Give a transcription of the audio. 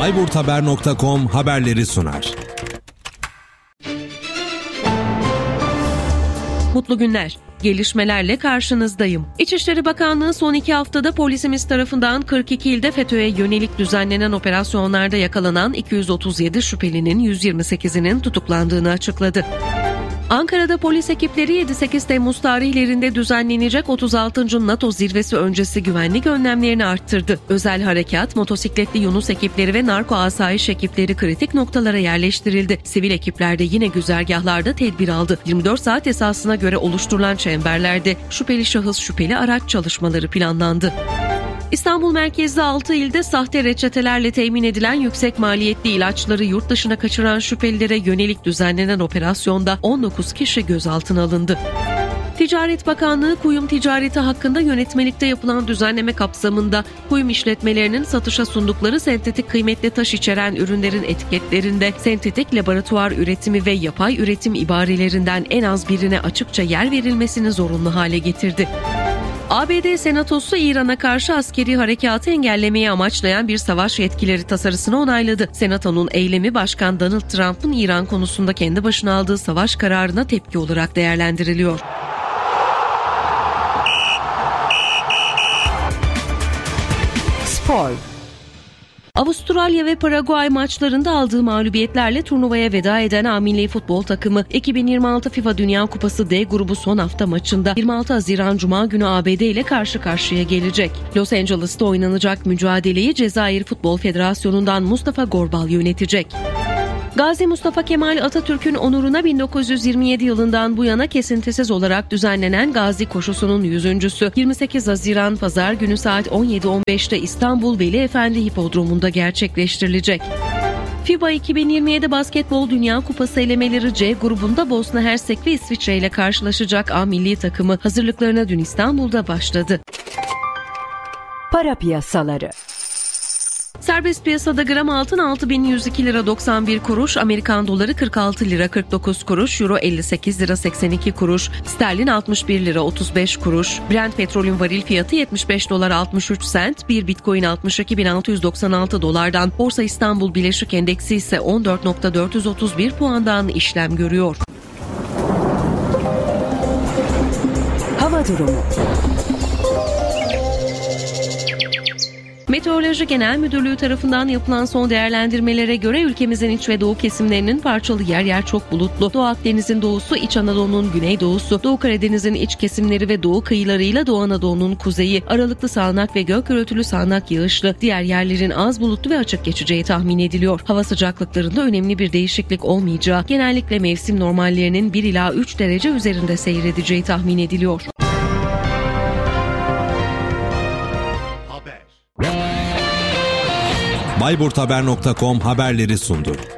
bayburthaber.com haberleri sunar. Mutlu günler. Gelişmelerle karşınızdayım. İçişleri Bakanlığı son 2 haftada polisimiz tarafından 42 ilde FETÖ'ye yönelik düzenlenen operasyonlarda yakalanan 237 şüphelinin 128'inin tutuklandığını açıkladı. Ankara'da polis ekipleri 7-8 Temmuz tarihlerinde düzenlenecek 36. NATO zirvesi öncesi güvenlik önlemlerini arttırdı. Özel harekat, motosikletli Yunus ekipleri ve narko asayiş ekipleri kritik noktalara yerleştirildi. Sivil ekipler de yine güzergahlarda tedbir aldı. 24 saat esasına göre oluşturulan çemberlerde şüpheli şahıs, şüpheli araç çalışmaları planlandı. İstanbul merkezli 6 ilde sahte reçetelerle temin edilen yüksek maliyetli ilaçları yurt dışına kaçıran şüphelilere yönelik düzenlenen operasyonda 19 kişi gözaltına alındı. Ticaret Bakanlığı kuyum ticareti hakkında yönetmelikte yapılan düzenleme kapsamında kuyum işletmelerinin satışa sundukları sentetik kıymetli taş içeren ürünlerin etiketlerinde sentetik laboratuvar üretimi ve yapay üretim ibarelerinden en az birine açıkça yer verilmesini zorunlu hale getirdi. ABD Senatosu İran'a karşı askeri harekatı engellemeyi amaçlayan bir savaş yetkileri tasarısını onayladı. Senato'nun eylemi Başkan Donald Trump'ın İran konusunda kendi başına aldığı savaş kararına tepki olarak değerlendiriliyor. Spor. Avustralya ve Paraguay maçlarında aldığı mağlubiyetlerle turnuvaya veda eden A-Milli futbol takımı 2026 FIFA Dünya Kupası D grubu son hafta maçında 26 Haziran Cuma günü ABD ile karşı karşıya gelecek. Los Angeles'ta oynanacak mücadeleyi Cezayir Futbol Federasyonu'ndan Mustafa Gorbal yönetecek. Gazi Mustafa Kemal Atatürk'ün onuruna 1927 yılından bu yana kesintisiz olarak düzenlenen Gazi Koşusu'nun 100.'sü 28 Haziran Pazar günü saat 17.15'te İstanbul Veli Efendi Hipodromu'nda gerçekleştirilecek. FIBA 2027 Basketbol Dünya Kupası elemeleri C grubunda Bosna Hersek ve İsviçre ile karşılaşacak A-Milli takımı hazırlıklarına dün İstanbul'da başladı. Para piyasaları. Serbest piyasada gram altın 6.102 lira 91 kuruş, Amerikan doları 46 lira 49 kuruş, euro 58 lira 82 kuruş, sterlin 61 lira 35 kuruş, Brent petrolün varil fiyatı 75 dolar 63 sent, bir bitcoin 62.696 dolardan, Borsa İstanbul Bileşik Endeksi ise 14.431 puandan işlem görüyor. Hava durumu. Meteoroloji Genel Müdürlüğü tarafından yapılan son değerlendirmelere göre ülkemizin iç ve doğu kesimlerinin parçalı yer yer çok bulutlu. Doğu Akdeniz'in doğusu, İç Anadolu'nun güneydoğusu, Doğu Karadeniz'in iç kesimleri ve doğu kıyılarıyla Doğu Anadolu'nun kuzeyi, aralıklı sağanak ve gök gürültülü sağanak yağışlı, diğer yerlerin az bulutlu ve açık geçeceği tahmin ediliyor. Hava sıcaklıklarında önemli bir değişiklik olmayacağı, genellikle mevsim normallerinin 1 ila 3 derece üzerinde seyredeceği tahmin ediliyor. bayburthaber.com haberleri sundu.